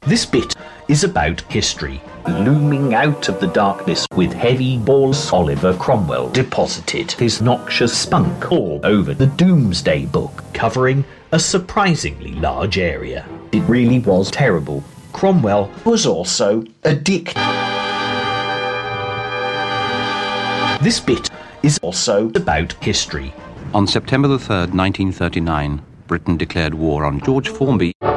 This bit is about history. Looming out of the darkness with heavy balls, Oliver Cromwell deposited his noxious spunk all over the Doomsday Book, covering a surprisingly large area. It really was terrible. Cromwell was also a dick. This bit is also about history. On September the 3rd, 1939, Britain declared war on George Formby.